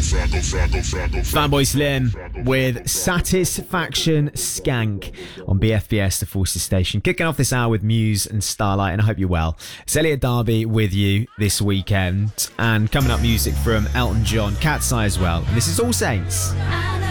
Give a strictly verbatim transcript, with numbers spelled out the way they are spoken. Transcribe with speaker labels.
Speaker 1: Fatboy Slim with Satisfaction Skank on B F B S, the Forces Station. Kicking off this hour with Muse and Starlight, and I hope you're well. It's Elliot Darby with you this weekend, and coming up music from Elton John, Cat's Eye as well. And this is All Saints.